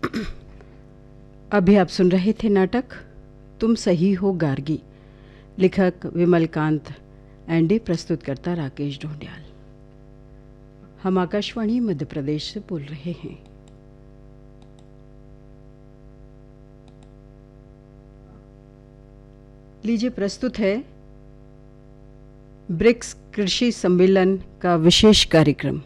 अभी आप सुन रहे थे नाटक तुम सही हो गार्गी, लेखक विमलकांत एंडी, प्रस्तुतकर्ता राकेश ढोंडियाल। हम आकाशवाणी मध्य प्रदेश से बोल रहे हैं। लीजिए, प्रस्तुत है ब्रिक्स कृषि सम्मेलन का विशेष कार्यक्रम।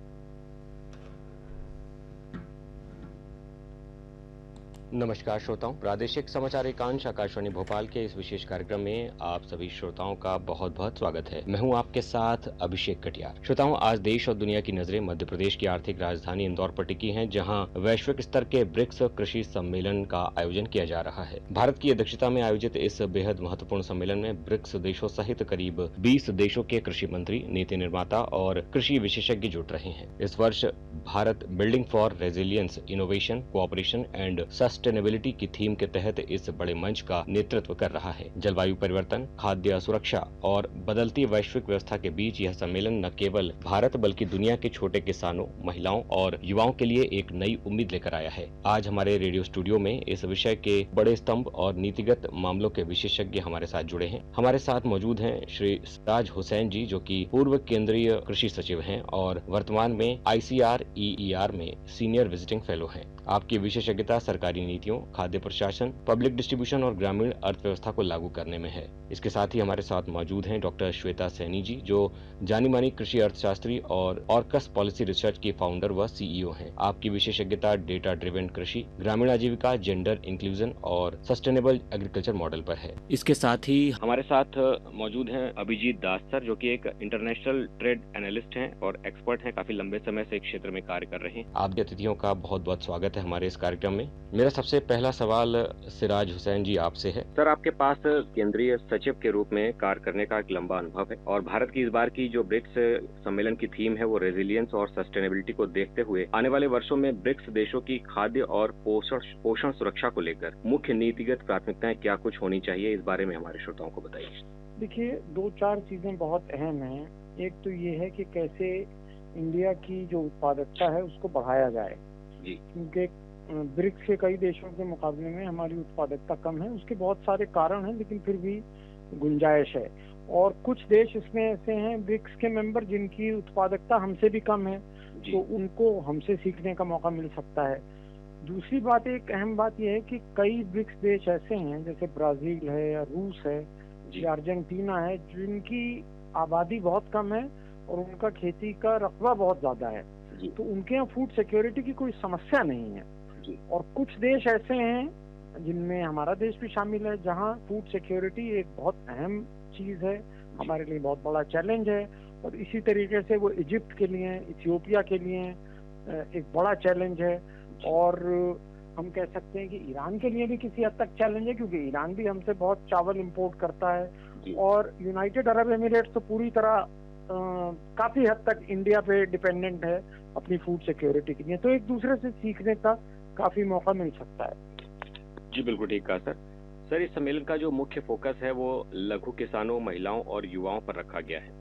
नमस्कार श्रोताओं, प्रादेशिक समाचार एकांश आकाशवाणी भोपाल के इस विशेष कार्यक्रम में आप सभी श्रोताओं का बहुत बहुत स्वागत है। मैं हूं आपके साथ अभिषेक कटियार। श्रोताओं, आज देश और दुनिया की नजरें मध्य प्रदेश की आर्थिक राजधानी इंदौर पर टिकी हैं, जहां वैश्विक स्तर के ब्रिक्स कृषि सम्मेलन का आयोजन किया जा रहा है। भारत की अध्यक्षता में आयोजित इस बेहद महत्वपूर्ण सम्मेलन में ब्रिक्स देशों सहित करीब 20 देशों के कृषि मंत्री, नीति निर्माता और कृषि विशेषज्ञ जुड़ रहे हैं। इस वर्ष Bharat building for resilience, innovation, cooperation and sustainability की थीम के तहत इस बड़े मंच का नेतृत्व कर रहा है। जलवायु परिवर्तन, खाद्य सुरक्षा और बदलती वैश्विक व्यवस्था के बीच यह सम्मेलन न केवल भारत बल्कि दुनिया के छोटे किसानों, महिलाओं और युवाओं के लिए एक नई उम्मीद लेकर आया है। आज हमारे रेडियो स्टूडियो में इस विषय के बड़े स्तंभ और नीतिगत मामलों के विशेषज्ञ हमारे साथ जुड़े हैं। हमारे साथ मौजूद हैं श्री सिराज हुसैन जी, जो कि पूर्व केंद्रीय कृषि सचिव हैं और वर्तमान में ICAR में सीनियर विजिटिंग फेलो हैं। आपकी विशेषज्ञता सरकारी नीतियों, खाद्य प्रशासन, पब्लिक डिस्ट्रीब्यूशन और ग्रामीण अर्थव्यवस्था को लागू करने में है। इसके साथ ही हमारे साथ मौजूद हैं डॉक्टर श्वेता सैनी जी, जो जानी मानी कृषि अर्थशास्त्री और ऑर्कस पॉलिसी रिसर्च की फाउंडर व CEO हैं। आपकी विशेषज्ञता डेटा ड्रिवन कृषि, ग्रामीण आजीविका, जेंडर इंक्लूजन और सस्टेनेबल एग्रीकल्चर मॉडल पर है। इसके साथ ही हमारे साथ मौजूद हैं अभिजीत दास सर, जो कि एक इंटरनेशनल ट्रेड एनालिस्ट हैं और एक्सपर्ट हैं, काफी लंबे समय से इस क्षेत्र में कार्य कर रहे हैं। आपके अतिथियों का बहुत बहुत स्वागत है हमारे इस कार्यक्रम में। मेरा सबसे पहला सवाल सिराज हुसैन जी आपसे है। सर, आपके पास केंद्रीय सचिव के रूप में कार्य करने का एक लंबा अनुभव है और भारत की इस बार की जो ब्रिक्स सम्मेलन की थीम है वो रेजिलियंस और सस्टेनेबिलिटी को देखते हुए आने वाले वर्षों में ब्रिक्स देशों की खाद्य और पोषण सुरक्षा को लेकर मुख्य नीतिगत प्राथमिकताएं क्या कुछ होनी चाहिए, इस बारे में हमारे श्रोताओं को बताइए। देखिए, 2-4 चीजें बहुत अहम हैं। एक तो ये है कि कैसे इंडिया की जो उत्पादकता है उसको बढ़ाया जाए जी, क्योंकि ब्रिक्स के कई देशों के मुकाबले में हमारी उत्पादकता कम है। उसके बहुत सारे कारण हैं, लेकिन फिर भी गुंजाइश है। और कुछ देश इसमें ऐसे हैं ब्रिक्स के मेंबर जिनकी उत्पादकता हमसे भी कम है, तो उनको हमसे सीखने का मौका मिल सकता है। दूसरी बात, एक अहम बात यह है कि कई ब्रिक्स देश ऐसे हैं, जैसे ब्राजील है या रूस है या अर्जेंटीना है, जिनकी आबादी बहुत कम है और उनका खेती का रकबा बहुत ज्यादा है, तो उनके यहाँ फूड सिक्योरिटी की कोई समस्या नहीं है। और कुछ देश ऐसे हैं जिनमें हमारा देश भी शामिल है, जहाँ फूड सिक्योरिटी एक बहुत अहम चीज है, हमारे लिए बहुत बड़ा चैलेंज है। और इसी तरीके से वो इजिप्ट के लिए, इथियोपिया के लिए एक बड़ा चैलेंज है। और हम कह सकते हैं कि ईरान के लिए भी किसी हद तक चैलेंज है, क्योंकि ईरान भी हमसे बहुत चावल इंपोर्ट करता है। और यूनाइटेड अरब एमिरेट्स तो पूरी तरह काफी हद तक इंडिया पे डिपेंडेंट है अपनी फूड सिक्योरिटी के लिए। तो एक दूसरे से सीखने का काफी मौका मिल सकता है। जी बिल्कुल ठीक कहा सर। सर, इस सम्मेलन का जो मुख्य फोकस है वो लघु किसानों, महिलाओं और युवाओं पर रखा गया है।